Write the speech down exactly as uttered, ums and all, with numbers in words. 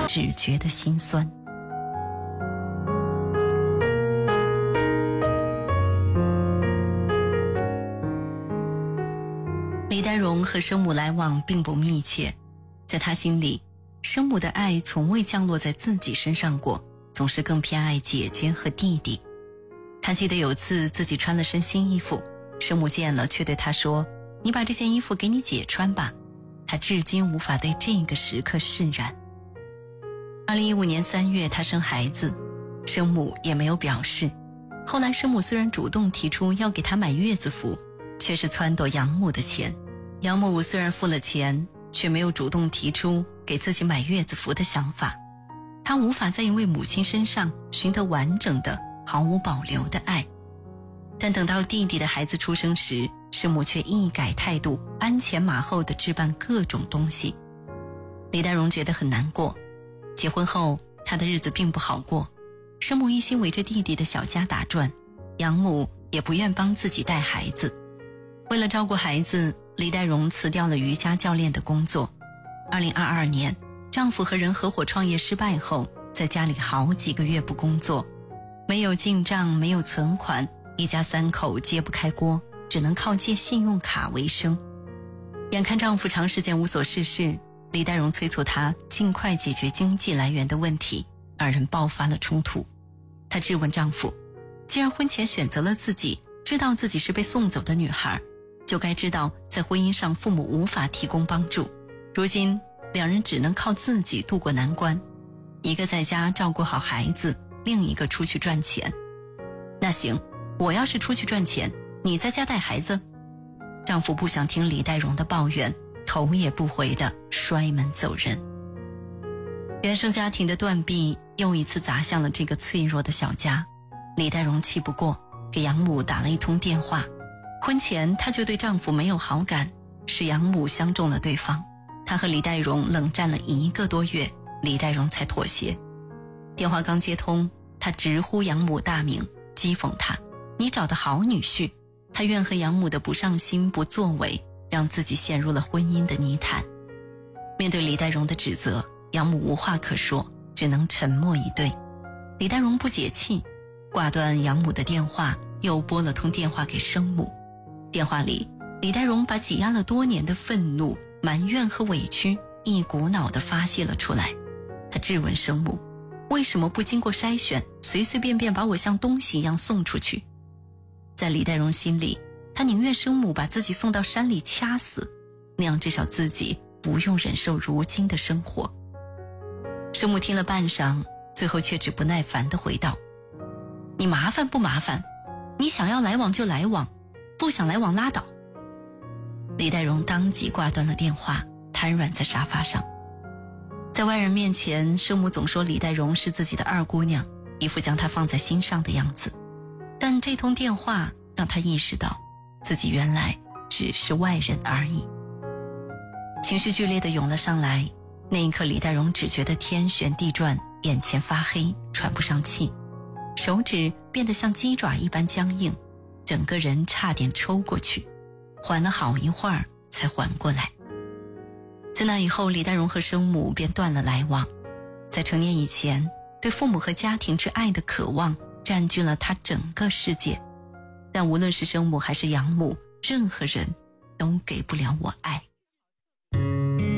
只觉得心酸。李代荣和生母来往并不密切，在他心里，生母的爱从未降落在自己身上过，总是更偏爱姐姐和弟弟。他记得有次自己穿了身新衣服，生母见了却对他说，你把这件衣服给你姐穿吧。他至今无法对这个时刻释然。二零一五年三月，他生孩子，生母也没有表示。后来生母虽然主动提出要给他买月子服，却是撺掇养母的钱。养母虽然付了钱，却没有主动提出给自己买月子服的想法。他无法在一位母亲身上寻得完整的、毫无保留的爱。但等到弟弟的孩子出生时，生母却一改态度，鞍前马后地置办各种东西。李代荣觉得很难过。结婚后，他的日子并不好过，生母一心围着弟弟的小家打转，养母也不愿帮自己带孩子。为了照顾孩子，李代荣辞掉了瑜伽教练的工作。二零二二年，丈夫和人合伙创业失败后，在家里好几个月不工作，没有进账，没有存款，一家三口揭不开锅，只能靠借信用卡为生。眼看丈夫长时间无所事事，李代荣催促他尽快解决经济来源的问题，二人爆发了冲突。她质问丈夫，既然婚前选择了自己，知道自己是被送走的女孩，就该知道在婚姻上父母无法提供帮助，如今两人只能靠自己度过难关，一个在家照顾好孩子，另一个出去赚钱。那行，我要是出去赚钱，你在家带孩子。丈夫不想听李代荣的抱怨，头也不回地摔门走人。原生家庭的断臂又一次砸向了这个脆弱的小家。李代荣气不过，给养母打了一通电话。婚前她就对丈夫没有好感，是养母相中了对方。她和李代荣冷战了一个多月，李代荣才妥协。电话刚接通，她直呼养母大名，讥讽她，你找的好女婿。她怨恨养母的不上心不作为，让自己陷入了婚姻的泥潭。面对李代荣的指责，养母无话可说，只能沉默以对。李代荣不解气，挂断养母的电话，又拨了通电话给生母。电话里，李代荣把挤压了多年的愤怒、埋怨和委屈一股脑地发泄了出来。他质问生母，为什么不经过筛选，随随便便把我像东西一样送出去？在李代荣心里，他宁愿生母把自己送到山里掐死，那样至少自己不用忍受如今的生活。生母听了半晌，最后却只不耐烦地回道，你麻烦不麻烦？你想要来往就来往，不想来往拉倒。李代荣当即挂断了电话，瘫软在沙发上。在外人面前，生母总说李代荣是自己的二姑娘，一副将她放在心上的样子。但这通电话让她意识到，自己原来只是外人而已。情绪剧烈地涌了上来，那一刻李代荣只觉得天旋地转，眼前发黑，喘不上气，手指变得像鸡爪一般僵硬，整个人差点抽过去，缓了好一会儿才缓过来。自那以后，李代荣和生母便断了来往。在成年以前，对父母和家庭之爱的渴望占据了他整个世界，但无论是生母还是养母，任何人都给不了我爱。